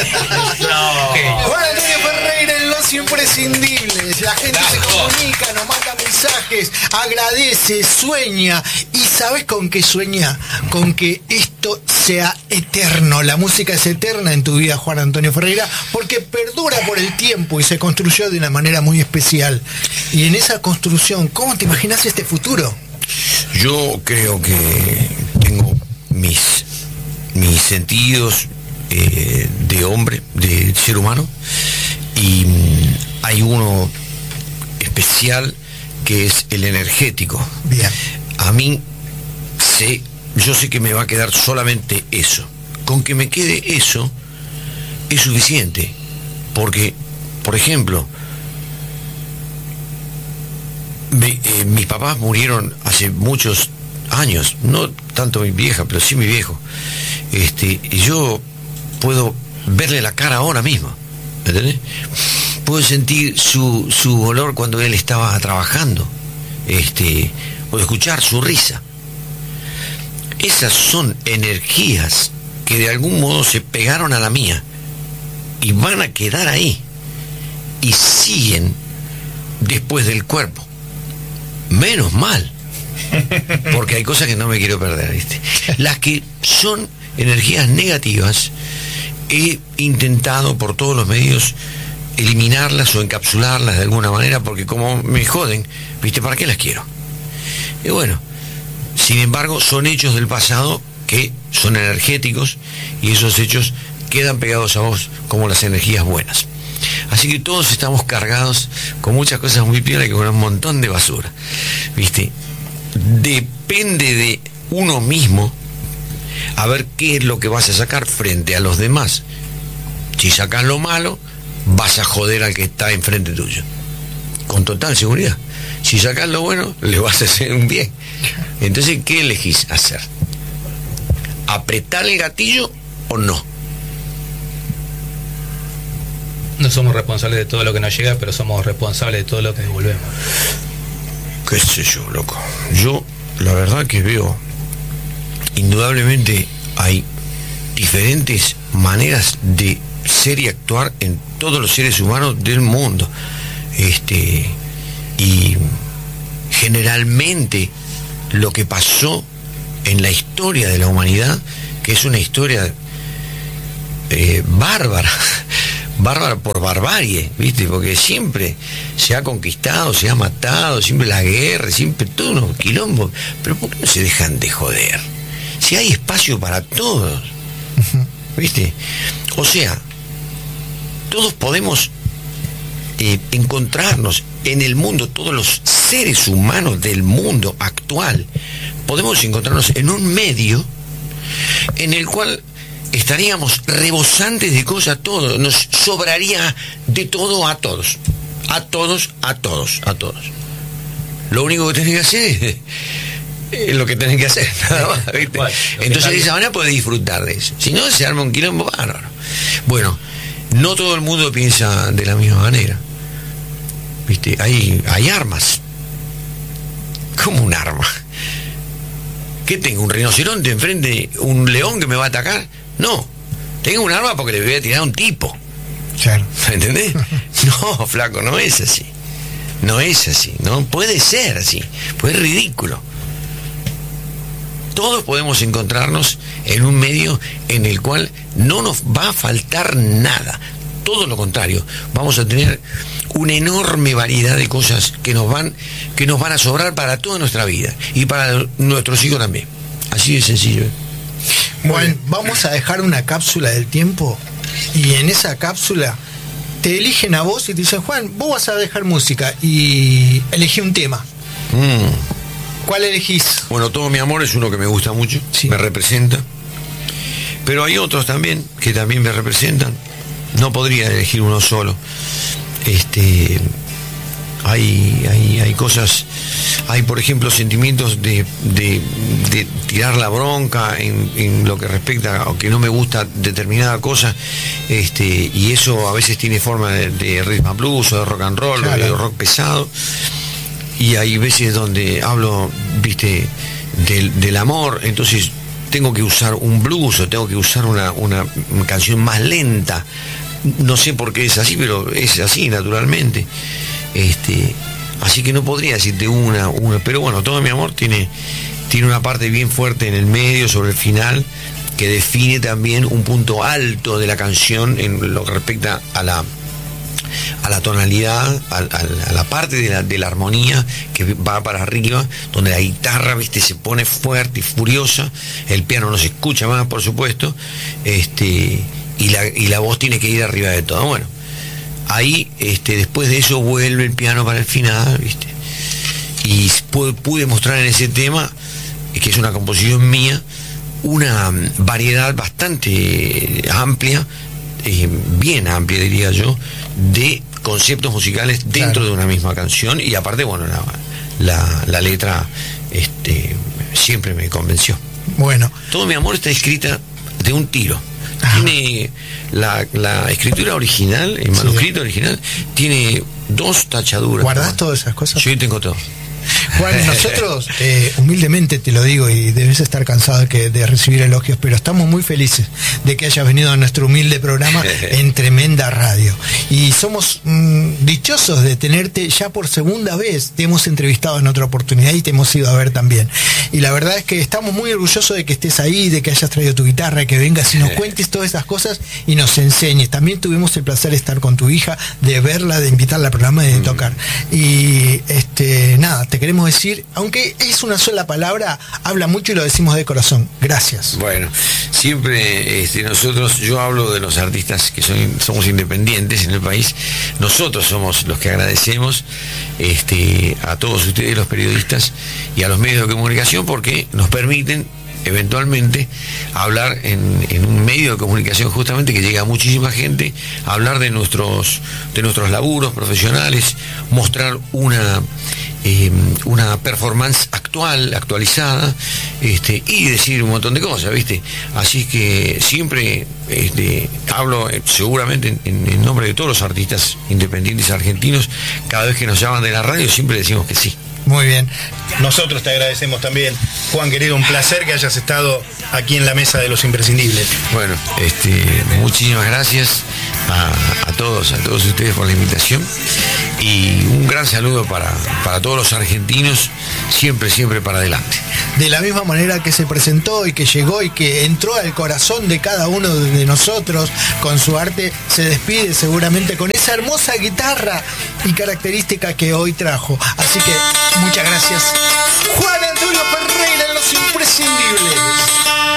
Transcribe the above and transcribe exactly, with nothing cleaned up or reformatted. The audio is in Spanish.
No. Juan Antonio Ferreira en Los Imprescindibles. La gente se comunica, nos manda mensajes, agradece, sueña. ¿Y sabes con qué sueña? Con que esto sea eterno. La música es eterna en tu vida, Juan Antonio Ferreira, porque perdura por el tiempo y se construyó de una manera muy especial. Y en esa construcción, ¿cómo te imaginas este futuro? Yo creo que tengo mis, mis sentidos eh, de hombre, de ser humano, y mm, hay uno especial que es el energético. Bien. A mí sé, yo sé que me va a quedar solamente eso. Con que me quede eso es suficiente, porque, por ejemplo, me, eh, mis papás murieron hace muchos años, no tanto mi vieja, pero sí mi viejo. Este, y yo puedo verle la cara ahora mismo, ¿me entendés? Puedo sentir su, su olor cuando él estaba trabajando, este, puedo escuchar su risa. Esas son energías que de algún modo se pegaron a la mía y van a quedar ahí y siguen después del cuerpo. Menos mal, porque hay cosas que no me quiero perder, ¿viste? Las que son energías negativas, he intentado por todos los medios eliminarlas o encapsularlas de alguna manera, porque como me joden, ¿viste? ¿Para qué las quiero? Y bueno, sin embargo, son hechos del pasado que son energéticos y esos hechos quedan pegados a vos como las energías buenas. Así que todos estamos cargados con muchas cosas muy piolas y con un montón de basura, ¿viste? Depende de uno mismo a ver qué es lo que vas a sacar frente a los demás. Si sacas lo malo, vas a joder al que está enfrente tuyo, con total seguridad. Si sacas lo bueno, le vas a hacer un bien. Entonces, ¿qué elegís hacer? ¿Apretar el gatillo o no? No somos responsables de todo lo que nos llega, pero somos responsables de todo lo que devolvemos. Qué sé yo, loco. Yo, la verdad que veo, indudablemente hay diferentes maneras de ser y actuar en todos los seres humanos del mundo. Este, y generalmente lo que pasó en la historia de la humanidad, que es una historia eh, bárbara, bárbara por barbarie, ¿viste? Porque siempre se ha conquistado, se ha matado, siempre la guerra, siempre todo unos quilombos. Pero ¿por qué no se dejan de joder? Si hay espacio para todos, ¿viste? O sea, todos podemos eh, encontrarnos en el mundo, todos los seres humanos del mundo actual, podemos encontrarnos en un medio en el cual estaríamos rebosantes de cosas, todo, nos sobraría de todo a todos, a todos, a todos, a todos. Lo único que tenés que hacer es, es lo que tenés que hacer, nada más, ¿viste? Bueno, entonces de esa manera podés disfrutar de eso. Si no, se arma un quilombo bárbaro. Bueno, no todo el mundo piensa de la misma manera, ¿viste? Hay, hay armas. ¿Cómo un arma? ¿Qué tengo? ¿Un rinoceronte enfrente? ¿Un león que me va a atacar? No, tengo un arma porque le voy a tirar a un tipo. Claro. ¿Entendés? No, flaco, no es así. No es así, no puede ser así, pues es ridículo. Todos podemos encontrarnos en un medio en el cual no nos va a faltar nada. Todo lo contrario, vamos a tener una enorme variedad de cosas que nos van, que nos van a sobrar para toda nuestra vida y para nuestros hijos también. Así de sencillo. Bueno, vamos a dejar una cápsula del tiempo y en esa cápsula te eligen a vos y te dicen, Juan, vos vas a dejar música y elegí un tema. Mm. ¿Cuál elegís? Bueno, Todo mi amor es uno que me gusta mucho, sí. Me representa. Pero hay otros también que también me representan. No podría elegir uno solo. Este, hay, hay, hay cosas, hay por ejemplo sentimientos de, de, de tirar la bronca en, en lo que respecta a que no me gusta determinada cosa, este, y eso a veces tiene forma de, de rhythm and blues o de rock and roll, claro, o de rock pesado. Y hay veces donde hablo, viste, del, del amor, entonces tengo que usar un blues o tengo que usar una, una, una canción más lenta. No sé por qué es así, pero es así naturalmente. Este, así que no podría decirte una, una, pero bueno, Todo mi amor tiene, tiene una parte bien fuerte en el medio, sobre el final, que define también un punto alto de la canción en lo que respecta a la a la tonalidad, a, a, a la parte de la, de la armonía que va para arriba, donde la guitarra, viste, se pone fuerte y furiosa, el piano no se escucha más, por supuesto, este, y la, y la voz tiene que ir arriba de todo. Bueno, ahí, este, después de eso vuelve el piano para el final, viste, y pude, pude mostrar en ese tema, que es una composición mía, una variedad bastante amplia, eh, bien amplia diría yo, de conceptos musicales dentro claro. de una misma canción, y aparte, bueno, la, la, la letra este, siempre me convenció. Bueno. Todo mi amor está escrita de un tiro. Ajá. Tiene la, la escritura original, el manuscrito sí. original, tiene dos tachaduras. ¿Guardás todas esas cosas? Yo tengo todo. Juan, nosotros eh, humildemente te lo digo, y debes estar cansado de, que, de recibir elogios, pero estamos muy felices de que hayas venido a nuestro humilde programa en Tremenda Radio, y somos mmm, dichosos de tenerte ya por segunda vez. Te hemos entrevistado en otra oportunidad y te hemos ido a ver también, y la verdad es que estamos muy orgullosos de que estés ahí, de que hayas traído tu guitarra, que vengas y nos cuentes todas esas cosas y nos enseñes. También tuvimos el placer de estar con tu hija, de verla, de invitarla al programa y de tocar, y este nada, te queremos decir, aunque es una sola palabra, habla mucho y lo decimos de corazón. Gracias. Bueno, siempre este, nosotros, yo hablo de los artistas que son, somos independientes en el país, nosotros somos los que agradecemos este, a todos ustedes, los periodistas, y a los medios de comunicación, porque nos permiten eventualmente hablar en, en un medio de comunicación justamente que llega a muchísima gente, hablar de nuestros de nuestros laburos profesionales, mostrar una eh, una performance actual, actualizada, este, y decir un montón de cosas, ¿viste? Así que siempre este, hablo eh, seguramente en, en nombre de todos los artistas independientes argentinos. Cada vez que nos llaman de la radio siempre decimos que sí. Muy bien. Nosotros te agradecemos también, Juan querido, un placer que hayas estado aquí en la mesa de los imprescindibles. Bueno, este, muchísimas gracias a, a todos, a todos ustedes por la invitación, y un gran saludo para, para todos los argentinos, siempre, siempre para adelante. De la misma manera que se presentó y que llegó y que entró al corazón de cada uno de nosotros con su arte, se despide seguramente con esa hermosa guitarra y característica que hoy trajo. Así que muchas gracias, Juan Antonio Ferreira en Los Imprescindibles.